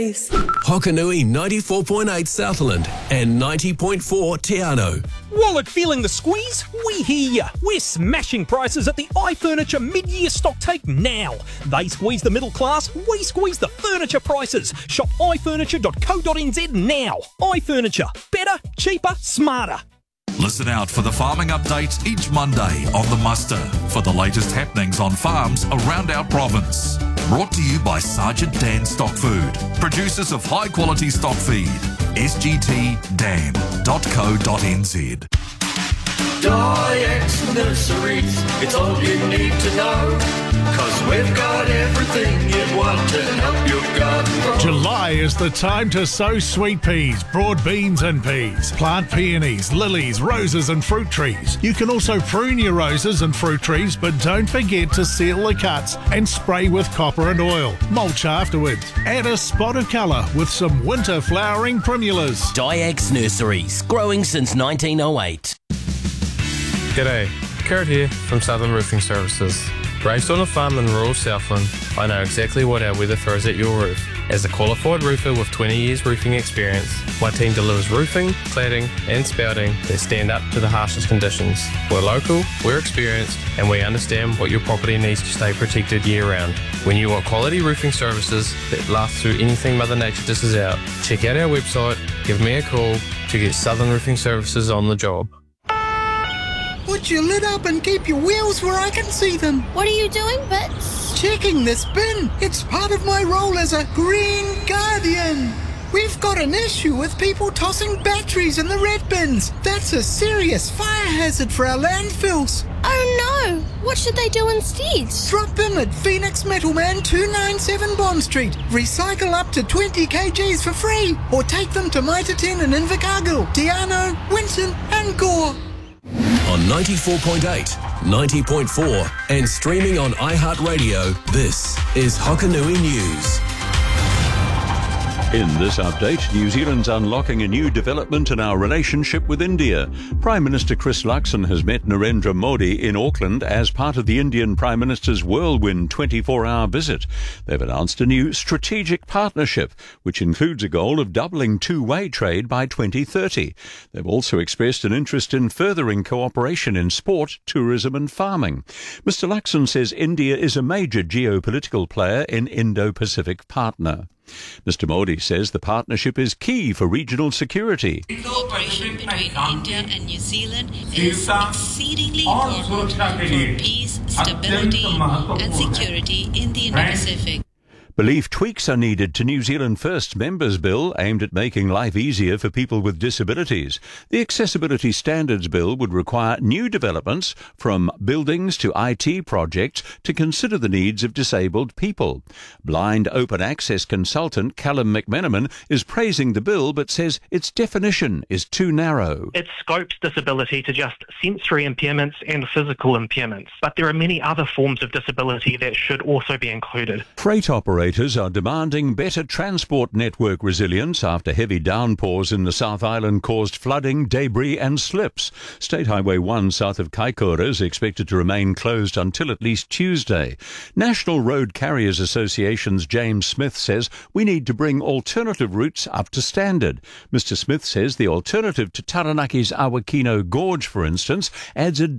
please. Hokanui 94.8 Southland and 90.4 Te Anau. Wallet feeling the squeeze? We hear ya. We're smashing prices at the iFurniture mid-year stock take now. They squeeze the middle class, we squeeze the furniture prices. Shop ifurniture.co.nz now. iFurniture. Better, cheaper, smarter. Listen out for the farming updates each Monday on The Muster for the latest happenings on farms around our province. Brought to you by Sergeant Dan Stock Food, producers of high-quality stock feed. sgtdan.co.nz. Dyex Nurseries, it's all you need to know, 'cause we've got everything you'd want to help your garden grow. July is the time to sow sweet peas, broad beans and peas. Plant peonies, lilies, roses and fruit trees. You can also prune your roses and fruit trees, but don't forget to seal the cuts and spray with copper and oil. Mulch afterwards. Add a spot of colour with some winter flowering primulas. Dyex Nurseries, growing since 1908. G'day, Kurt here from Southern Roofing Services. Raised on a farm in rural Southland, I know exactly what our weather throws at your roof. As a qualified roofer with 20 years roofing experience, my team delivers roofing, cladding and spouting that stand up to the harshest conditions. We're local, we're experienced, and we understand what your property needs to stay protected year round. When you want quality roofing services that last through anything Mother Nature dishes out, check out our website, give me a call to get Southern Roofing Services on the job. Put your lid up and keep your wheels where I can see them. What are you doing, Bits? Checking this bin. It's part of my role as a Green Guardian. We've got an issue with people tossing batteries in the red bins. That's a serious fire hazard for our landfills. Oh no! What should they do instead? Drop them at Phoenix Metalman 297 Bond Street. Recycle up to 20 kgs for free. Or take them to Maitaten in Invercargill, Te Anau, Winton and Gore. On 94.8, 90.4 and streaming on iHeartRadio, this is Hokanui News. In this update, New Zealand's unlocking a new development in our relationship with India. Prime Minister Chris Luxon has met Narendra Modi in Auckland as part of the Indian Prime Minister's whirlwind 24-hour visit. They've announced a new strategic partnership, which includes a goal of doubling two-way trade by 2030. They've also expressed an interest in furthering cooperation in sport, tourism and farming. Mr. Luxon says India is a major geopolitical player in Indo-Pacific partner. Mr. Modi says the partnership is key for regional security. Cooperation between India and New Zealand is exceedingly important for peace, stability and security in the Indo-Pacific. Belief tweaks are needed to New Zealand First Members Bill aimed at making life easier for people with disabilities. The Accessibility Standards Bill would require new developments from buildings to IT projects to consider the needs of disabled people. Blind open access consultant Callum McMenamin is praising the bill but says its definition is too narrow. It scopes disability to just sensory impairments and physical impairments, but there are many other forms of disability that should also be included. Freight operators are demanding better transport network resilience after heavy downpours in the South Island caused flooding, debris and slips. State Highway 1 south of Kaikoura is expected to remain closed until at least Tuesday. National Road Carriers Association's James Smith says we need to bring alternative routes up to standard. Mr. Smith says the alternative to Taranaki's Awakino Gorge, for instance, adds a